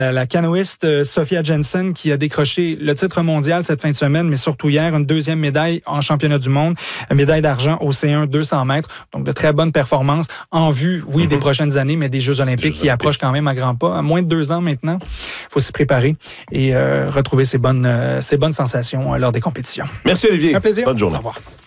La canoïste Sophia Jensen qui a décroché le titre mondial cette fin de semaine, mais surtout hier, une deuxième médaille en championnat du monde, une médaille d'argent au C1 200 mètres. Donc, de très bonnes performances en vue, oui, des prochaines années, mais des Jeux olympiques qui approchent quand même à grands pas. À moins de 2 ans maintenant, il faut s'y préparer et retrouver ces bonnes sensations lors des compétitions. Merci Olivier. Un plaisir. Bonne journée. Au revoir.